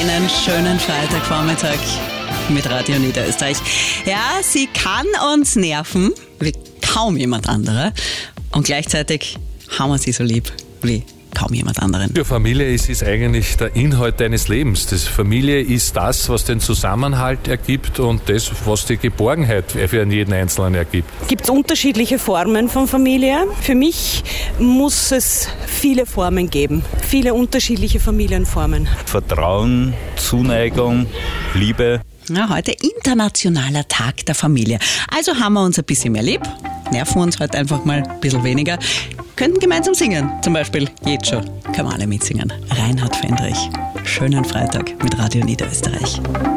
Einen schönen Freitagvormittag mit Radio Niederösterreich. Ja, sie kann uns nerven wie kaum jemand anderer und gleichzeitig haben wir sie so lieb wie kaum jemand anderen. Für Familie ist es eigentlich der Inhalt deines Lebens. Das Familie ist das, was den Zusammenhalt ergibt und das, was die Geborgenheit für jeden Einzelnen ergibt. Gibt es unterschiedliche Formen von Familie? Für mich muss es viele Formen geben, viele unterschiedliche Familienformen. Vertrauen, Zuneigung, Liebe. Ja, heute internationaler Tag der Familie. Also haben wir uns ein bisschen mehr lieb, nerven uns heute einfach mal ein bisschen weniger, könnten gemeinsam singen, zum Beispiel jetzt schon, können wir alle mitsingen. Reinhard Fendrich, schönen Freitag mit Radio Niederösterreich.